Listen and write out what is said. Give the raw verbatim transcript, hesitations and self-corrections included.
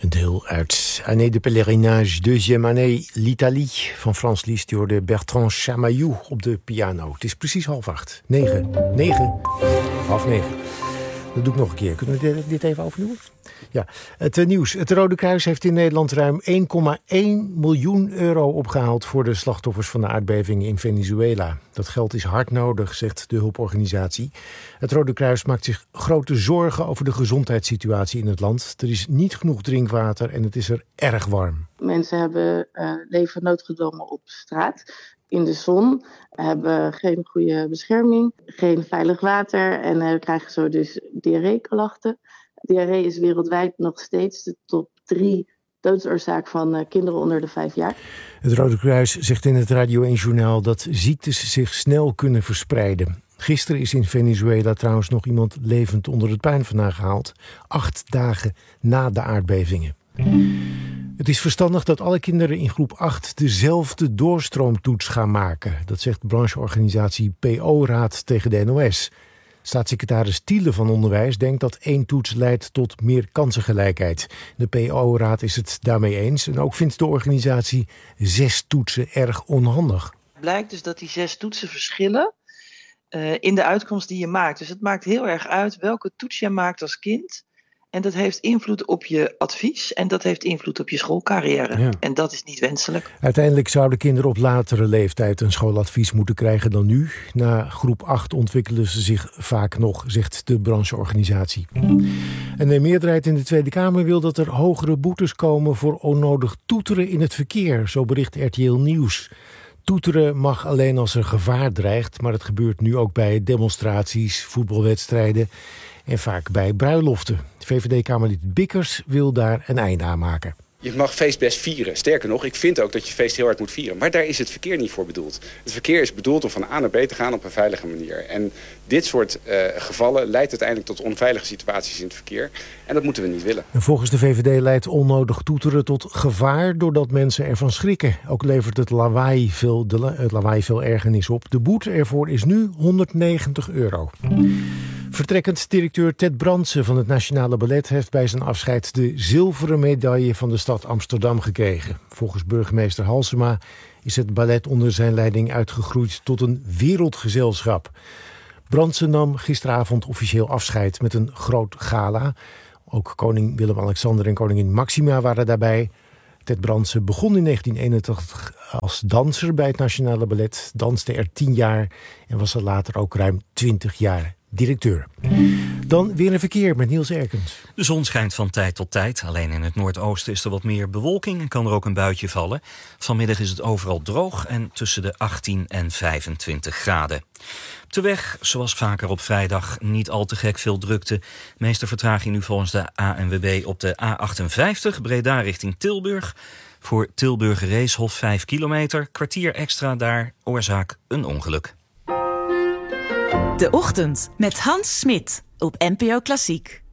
Een deel uit Année de Pèlerinage, deuxième année, l'Italie van Frans Liszt door de Bertrand Chamayou op de piano. Het is precies half acht. Negen. Negen. Half negen. Dat doe ik nog een keer. Kunnen we dit even overnieuwen? Ja, het uh, nieuws. Het Rode Kruis heeft in Nederland ruim één komma één miljoen euro opgehaald voor de slachtoffers van de aardbevingen in Venezuela. Dat geld is hard nodig, zegt de hulporganisatie. Het Rode Kruis maakt zich grote zorgen over de gezondheidssituatie in het land. Er is niet genoeg drinkwater en het is er erg warm. Mensen hebben uh, leven noodgedwongen op straat, in de zon, hebben geen goede bescherming, geen veilig water en uh, krijgen zo dus diarreeklachten. Diarree is wereldwijd nog steeds de top drie doodsoorzaak van uh, kinderen onder de vijf jaar. Het Rode Kruis zegt in het Radio één-journaal dat ziektes zich snel kunnen verspreiden. Gisteren is in Venezuela trouwens nog iemand levend onder het puin vandaan gehaald. Acht dagen na de aardbevingen. Het is verstandig dat alle kinderen in groep acht dezelfde doorstroomtoets gaan maken. Dat zegt brancheorganisatie P O-raad tegen de N O S. Staatssecretaris Thiele van Onderwijs denkt dat één toets leidt tot meer kansengelijkheid. De P O-raad is het daarmee eens en ook vindt de organisatie zes toetsen erg onhandig. Het blijkt dus dat die zes toetsen verschillen uh, in de uitkomst die je maakt. Dus het maakt heel erg uit welke toets je maakt als kind. En dat heeft invloed op je advies en dat heeft invloed op je schoolcarrière. Ja. En dat is niet wenselijk. Uiteindelijk zouden kinderen op latere leeftijd een schooladvies moeten krijgen dan nu. Na groep acht ontwikkelen ze zich vaak nog, zegt de brancheorganisatie. En de meerderheid in de Tweede Kamer wil dat er hogere boetes komen voor onnodig toeteren in het verkeer. Zo bericht R T L Nieuws. Toeteren mag alleen als er gevaar dreigt, maar het gebeurt nu ook bij demonstraties, voetbalwedstrijden en vaak bij bruiloften. V V D-Kamerlid Bikkers wil daar een einde aan maken. Je mag feest best vieren. Sterker nog, ik vind ook dat je feest heel hard moet vieren. Maar daar is het verkeer niet voor bedoeld. Het verkeer is bedoeld om van A naar B te gaan op een veilige manier. En dit soort uh, gevallen leidt uiteindelijk tot onveilige situaties in het verkeer. En dat moeten we niet willen. En volgens de V V D leidt onnodig toeteren tot gevaar doordat mensen ervan schrikken. Ook levert het lawaai veel, de, het lawaai veel ergernis op. De boete ervoor is nu honderdnegentig euro. Vertrekkend directeur Ted Brandsen van het Nationale Ballet heeft bij zijn afscheid de zilveren medaille van de stad Amsterdam gekregen. Volgens burgemeester Halsema is het ballet onder zijn leiding uitgegroeid tot een wereldgezelschap. Brandsen nam gisteravond officieel afscheid met een groot gala. Ook koning Willem-Alexander en koningin Maxima waren daarbij. Ted Brandsen begon in negentien eenentachtig als danser bij het Nationale Ballet, danste er tien jaar en was er later ook ruim twintig jaar directeur. Dan weer een verkeer met Niels Erkens. De zon schijnt van tijd tot tijd. Alleen in het noordoosten is er wat meer bewolking en kan er ook een buitje vallen. Vanmiddag is het overal droog en tussen de achttien en vijfentwintig graden. Op de weg, zoals vaker op vrijdag, niet al te gek veel drukte. Meeste vertraging nu volgens de A N W B op de A achtenvijftig, Breda richting Tilburg. Voor Tilburg Reeshof vijf kilometer, kwartier extra daar, oorzaak een ongeluk. De Ochtend met Hans Smit op N P O Klassiek.